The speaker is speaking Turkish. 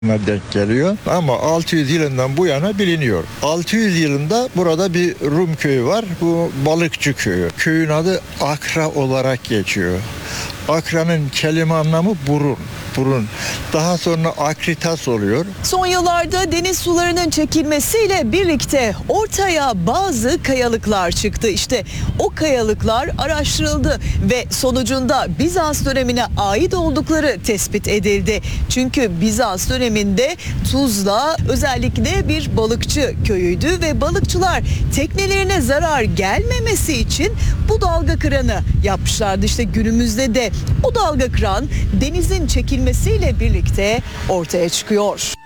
denk geliyor ama 600 yılından bu yana biliniyor. 600 yılında burada bir Rum köyü var. Bu Balıkçı köyü. Köyün adı Akra olarak geçiyor. Akra'nın kelime anlamı burun. Burun. Daha sonra Akritas oluyor. Son yıllarda deniz sularının çekilmesiyle birlikte ortaya bazı kayalıklar çıktı. İşte o kayalıklar araştırıldı ve sonucunda Bizans dönemine ait oldukları tespit edildi. Çünkü Bizans döneminde Tuzla özellikle bir balıkçı köyüydü ve balıkçılar teknelerine zarar gelmemesi için bu dalga kıranı yapmışlardı. İşte günümüzde de o dalga kıran denizin çekilmesiyle birlikte ortaya çıkıyor.